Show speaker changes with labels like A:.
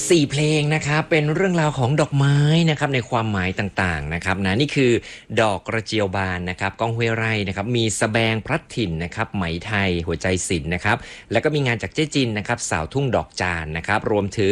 A: 4เพลงนะครับเป็นเรื่องราวของดอกไม้นะครับในความหมายต่างๆนะครับนะนี่คือดอกกระเจียวบานนะครับก้องห้วยไร่นะครับมีสแบงพลัดถิ่นนะครับไหมไทยหัวใจศิลป์นะครับแล้วก็มีงานจากเจ๊จินนะครับสาวทุ่งดอกจานนะครับรวมถึง